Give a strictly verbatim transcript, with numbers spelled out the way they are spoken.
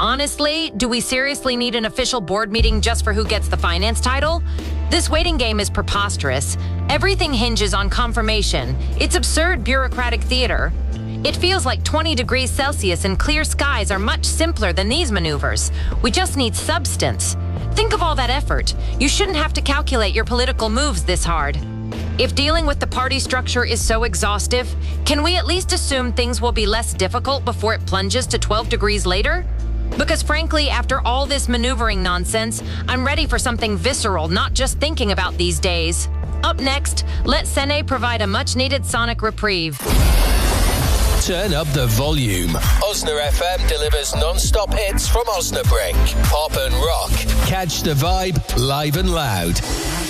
Honestly, do we seriously need an official board meeting just for who gets the finance title? This waiting game is preposterous. Everything hinges on confirmation. It's absurd bureaucratic theater. It feels like twenty degrees Celsius and clear skies are much simpler than these maneuvers. We just need substance. Think of all that effort. You shouldn't have to calculate your political moves this hard. If dealing with the party structure is so exhaustive, can we at least assume things will be less difficult before it plunges to twelve degrees later? Because frankly, after all this maneuvering nonsense, I'm ready for something visceral, not just thinking about these days. Up next, let Sene provide a much-needed sonic reprieve. Turn up the volume. Osna F M delivers non-stop hits from Osnabrück. Pop and rock. Catch the vibe live and loud.